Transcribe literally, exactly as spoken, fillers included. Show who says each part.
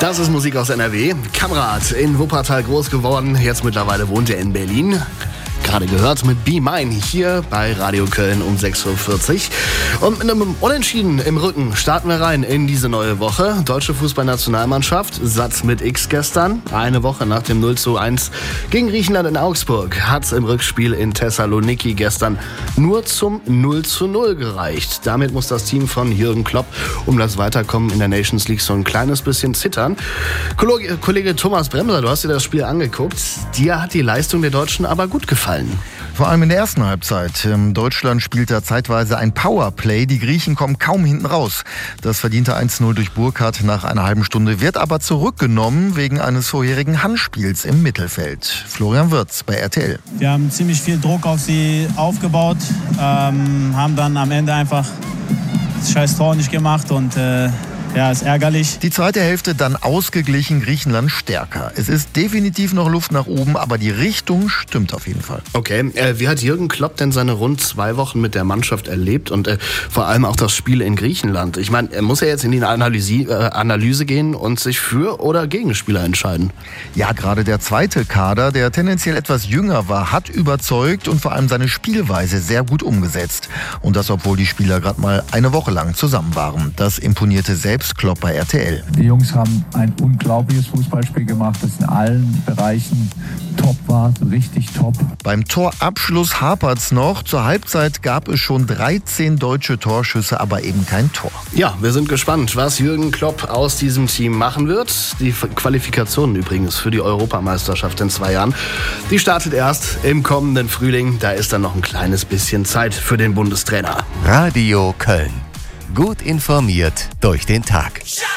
Speaker 1: Das ist Musik aus N R W. Kamrat, in Wuppertal groß geworden, jetzt mittlerweile wohnt er in Berlin. Gerade gehört mit Be Mine hier bei Radio Köln um sechs Uhr vierzig. Und mit einem Unentschieden im Rücken starten wir rein in diese neue Woche. Deutsche Fußballnationalmannschaft, Satz mit X gestern. Eine Woche nach dem null zu eins gegen Griechenland in Augsburg hat es im Rückspiel in Thessaloniki gestern nur zum null zu null gereicht. Damit muss das Team von Jürgen Klopp um das Weiterkommen in der Nations League so ein kleines bisschen zittern. Kollege, Kollege Thomas Bremser, du hast dir das Spiel angeguckt. Dir hat die Leistung der Deutschen aber gut gefallen.
Speaker 2: Vor allem in der ersten Halbzeit. Deutschland spielt da zeitweise ein Powerplay. Die Griechen kommen kaum hinten raus. Das verdiente eins zu null durch Burkhardt nach einer halben Stunde wird aber zurückgenommen wegen eines vorherigen Handspiels im Mittelfeld. Florian Wirtz bei R T L.
Speaker 3: Wir haben ziemlich viel Druck auf sie aufgebaut, ähm, haben dann am Ende einfach das scheiß Tor nicht gemacht und äh, ja, ist ärgerlich.
Speaker 2: Die zweite Hälfte dann ausgeglichen, Griechenland stärker. Es ist definitiv noch Luft nach oben, aber die Richtung stimmt auf jeden Fall.
Speaker 1: Okay, äh, wie hat Jürgen Klopp denn seine rund zwei Wochen mit der Mannschaft erlebt und äh, vor allem auch das Spiel in Griechenland? Ich meine, er muss ja jetzt in die Analyse, äh, Analyse gehen und sich für oder gegen Spieler entscheiden.
Speaker 2: Ja, gerade der zweite Kader, der tendenziell etwas jünger war, hat überzeugt und vor allem seine Spielweise sehr gut umgesetzt. Und das, obwohl die Spieler gerade mal eine Woche lang zusammen waren. Das imponierte selbst Klopp bei R T L.
Speaker 4: Die Jungs haben ein unglaubliches Fußballspiel gemacht, das in allen Bereichen top war, richtig top.
Speaker 2: Beim Torabschluss hapert's noch. Zur Halbzeit gab es schon dreizehn deutsche Torschüsse, aber eben kein Tor.
Speaker 1: Ja, wir sind gespannt, was Jürgen Klopp aus diesem Team machen wird. Die Qualifikationen übrigens für die Europameisterschaft in zwei Jahren, die startet erst im kommenden Frühling. Da ist dann noch ein kleines bisschen Zeit für den Bundestrainer.
Speaker 5: Radio Köln. Gut informiert durch den Tag.